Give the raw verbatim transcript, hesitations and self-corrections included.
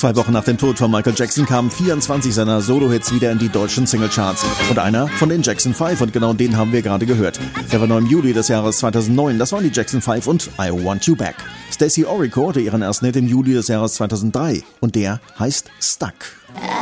Zwei Wochen nach dem Tod von Michael Jackson kamen vierundzwanzig seiner Solo-Hits wieder in die deutschen Singlecharts. Und einer von den Jackson Five, und genau den haben wir gerade gehört. Der war neu im Juli des Jahres zweitausendneun, das waren die Jackson Five und I Want You Back. Stacey Orico hatte ihren ersten Hit im Juli des Jahres zweitausenddrei und der heißt Stuck.